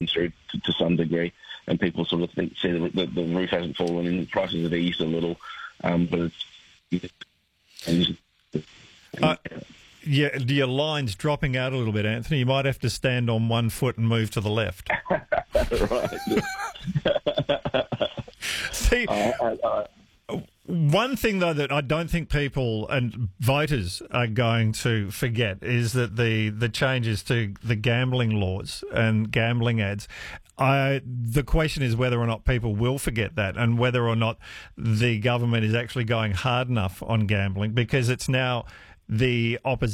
through to some degree, and people sort of see that the roof hasn't fallen and prices have eased a little, but it's. Yeah, your line's dropping out a little bit, Anthony. You might have to stand on one foot and move to the left. Right. See, one thing, though, that I don't think people and voters are going to forget is that the changes to the gambling laws and gambling ads, the question is whether or not people will forget that, and whether or not the government is actually going hard enough on gambling, because it's now the opposition